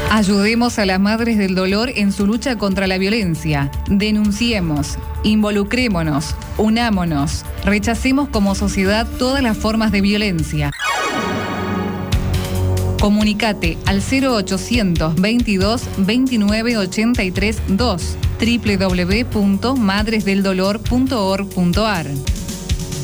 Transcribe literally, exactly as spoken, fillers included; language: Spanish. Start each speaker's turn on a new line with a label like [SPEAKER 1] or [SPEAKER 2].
[SPEAKER 1] Ayudemos a las madres del dolor en su lucha contra la violencia. Denunciemos, involucrémonos, unámonos, rechacemos como sociedad todas las formas de violencia. Comunicate al cero ochocientos veintidós veintinueve ochenta y tres dos, doble u doble u doble u punto madres del dolor punto org punto ar.